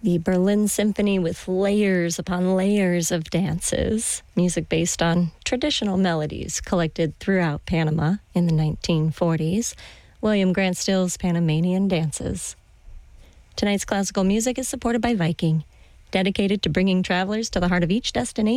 The Berlin Symphony with layers upon layers of dances, music based on traditional melodies collected throughout Panama in the 1940s. William Grant Still's Panamanian Dances. Tonight's classical music is supported by Viking, dedicated to bringing travelers to the heart of each destination.